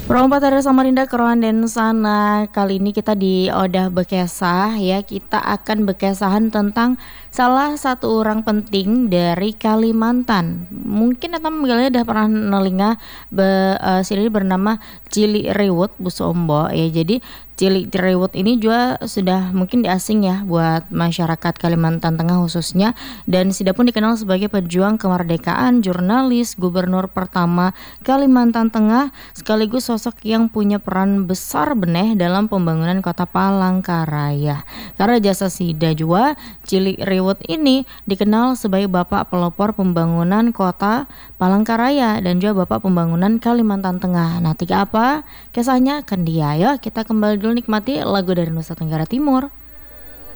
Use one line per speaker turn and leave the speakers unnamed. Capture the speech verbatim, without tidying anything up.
Perompak dari Samarinda ke Roandan sana. Kali ini kita di Odah Bekesah ya. Kita akan bekesahan tentang salah satu orang penting dari Kalimantan. Mungkin Eta menggalanya udah pernah nelinga be, eh, sini bernama Cili Riwut Busombo ya. Jadi Cili Riwut ini juga sudah mungkin di asing ya buat masyarakat Kalimantan Tengah khususnya, dan Sida pun dikenal sebagai pejuang kemerdekaan, jurnalis, gubernur pertama Kalimantan Tengah, sekaligus sosok yang punya peran besar beneh dalam pembangunan kota Palangkaraya. Karena jasa Sida juga, Cili Riwut ini dikenal sebagai bapak pelopor pembangunan kota Palangkaraya dan juga bapak pembangunan Kalimantan Tengah. Nah, tiga apa? Kisahnya kan dia. Yuk kita kembali dulu nikmati lagu dari Nusa Tenggara Timur.